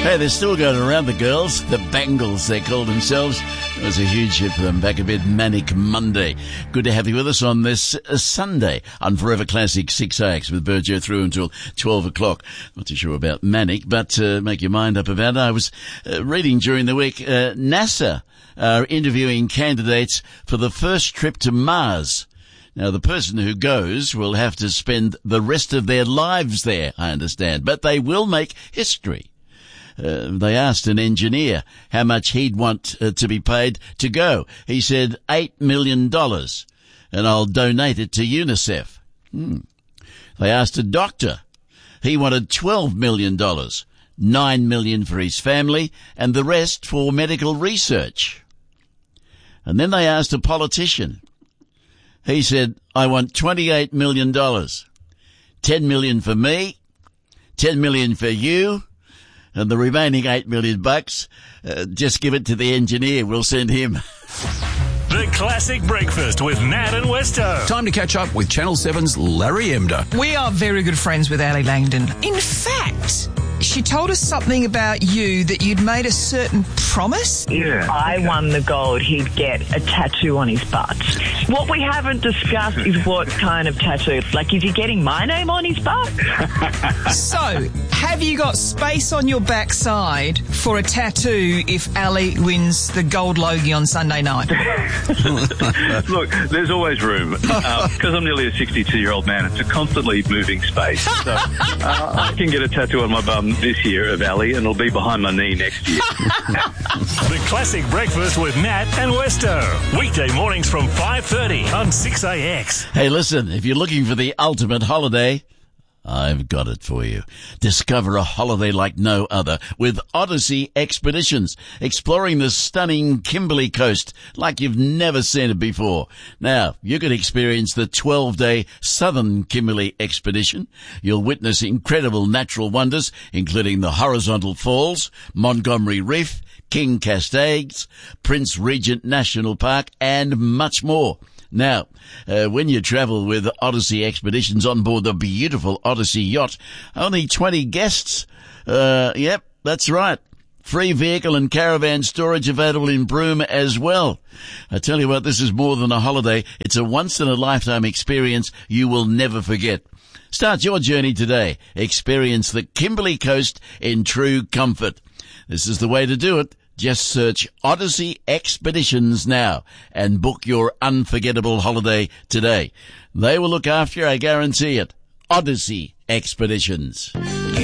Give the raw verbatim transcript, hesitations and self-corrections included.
Hey, they're still going around, the girls. The Bangles, they call themselves. It was a huge hit for them back a bit Manic Monday. Good to have you with us on this uh, Sunday on Forever Classic six A X with Burjo through until twelve o'clock. Not too sure about Manic, but uh, make your mind up about it. I was uh, reading during the week, uh, NASA are interviewing candidates for the first trip to Mars. Now, the person who goes will have to spend the rest of their lives there, I understand, but they will make history. Uh, they asked an engineer how much he'd want uh, to be paid to go. He said eight million dollars, and I'll donate it to UNICEF. Hmm. They asked a doctor. He wanted twelve million dollars, nine million dollars for his family, and the rest for medical research. And then they asked a politician. He said, I want twenty-eight million dollars, ten million dollars for me, ten million dollars for you, and the remaining eight million bucks, uh, just give it to the engineer. We'll send him. The Classic Breakfast with Nat and Westo. Time to catch up with Channel seven's Larry Emder. We are very good friends with Ali Langdon. In fact, she told us something about you, that you'd made a certain promise. If I won the gold, he'd get a tattoo on his butt. What we haven't discussed is what kind of tattoo. Like, is he getting my name on his butt? So, have you got space on your backside for a tattoo if Ali wins the gold Logie on Sunday night? Look, there's always room. Because um, I'm nearly a sixty-two-year-old man, it's a constantly moving space. So uh, I can get a tattoo on my bum this year of Ali, and it'll be behind my knee next year. The Classic Breakfast with Nat and Westo. Weekday mornings from five thirty on six A X. Hey, listen, if you're looking for the ultimate holiday, I've got it for you. Discover a holiday like no other with Odyssey Expeditions, exploring the stunning Kimberley coast like you've never seen it before. Now, you can experience the twelve-day Southern Kimberley Expedition. You'll witness incredible natural wonders, including the Horizontal Falls, Montgomery Reef, King Cascades, Prince Regent National Park, and much more. Now, uh, when you travel with Odyssey Expeditions on board the beautiful Odyssey yacht, only twenty guests. Uh, yep, that's right. Free vehicle and caravan storage available in Broome as well. I tell you what, this is more than a holiday. It's a once-in-a-lifetime experience you will never forget. Start your journey today. Experience the Kimberley coast in true comfort. This is the way to do it. Just search Odyssey Expeditions now and book your unforgettable holiday today. They will look after you, I guarantee it. Odyssey Expeditions.